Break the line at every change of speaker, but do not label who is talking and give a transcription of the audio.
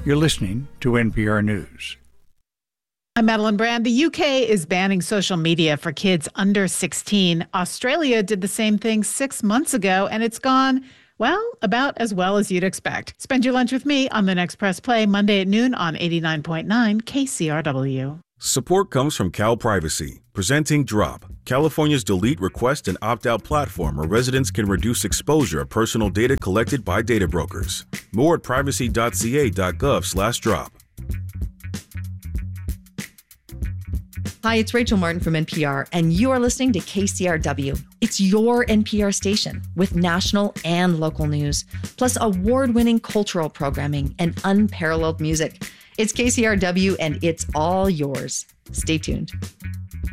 You're listening to NPR News.
I'm Madeline Brand. The UK is banning social media for kids under 16. Australia did the same thing 6 months ago, and it's gone, well, about as well as you'd expect. Spend your lunch with me on the next Press Play, Monday at noon on 89.9 KCRW.
Support comes from Cal Privacy, presenting Drop, California's delete, request, and opt-out platform where residents can reduce exposure of personal data collected by data brokers. More at privacy.ca.gov/drop.
Hi, it's Rachel Martin from NPR, and you are listening to KCRW. It's your NPR station with national and local news, plus award-winning cultural programming and unparalleled music. It's KCRW, and it's all yours. Stay tuned.